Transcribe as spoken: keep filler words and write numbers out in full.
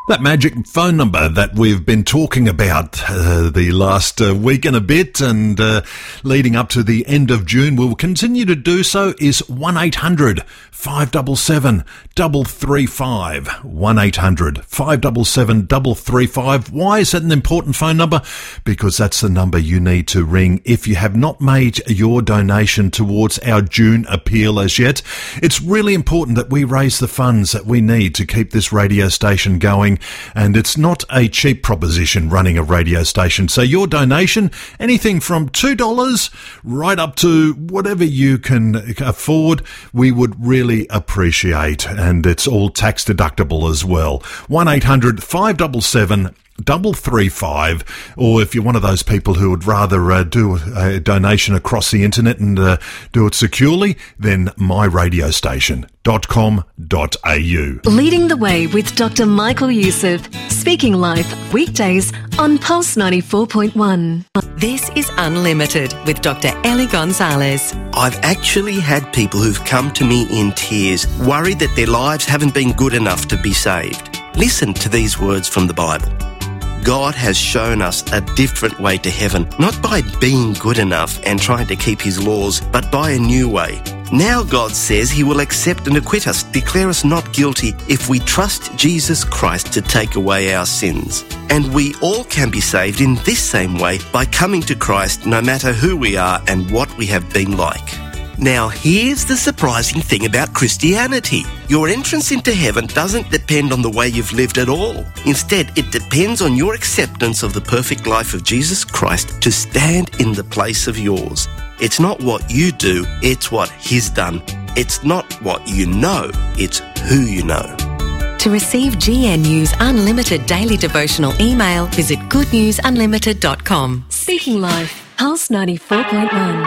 That magic phone number that we've been talking about uh, the last uh, week and a bit and uh, leading up to the end of June, we'll continue to do so, is one eight hundred five seven seven three three five. one eight hundred five seven seven three three five. Why is that an important phone number? Because that's the number you need to ring if you have not made your donation towards our June appeal as yet. It's really important that we raise the funds that we need to keep this radio station going. And it's not a cheap proposition running a radio station. So your donation, anything from two dollars right up to whatever you can afford, we would really appreciate. And it's all tax deductible as well. one eight hundred five seven seven three three five, or if you're one of those people who would rather uh, do a donation across the internet and uh, do it securely, then my radio station dot com dot a u. Leading the Way with Doctor Michael Youssef, speaking live weekdays on Pulse ninety-four point one. This is Unlimited with Doctor Ellie Gonzalez. I've actually had people who've come to me in tears, worried that their lives haven't been good enough to be saved. Listen to these words from the Bible. God has shown us a different way to heaven, not by being good enough and trying to keep his laws, but by a new way. Now God says he will accept and acquit us, declare us not guilty if we trust Jesus Christ to take away our sins. And we all can be saved in this same way by coming to Christ no matter who we are and what we have been like. Now, here's the surprising thing about Christianity. Your entrance into heaven doesn't depend on the way you've lived at all. Instead, it depends on your acceptance of the perfect life of Jesus Christ to stand in the place of yours. It's not what you do, it's what he's done. It's not what you know, it's who you know. To receive G N U's unlimited daily devotional email, visit good news unlimited dot com. Speaking Live, Pulse ninety-four point one.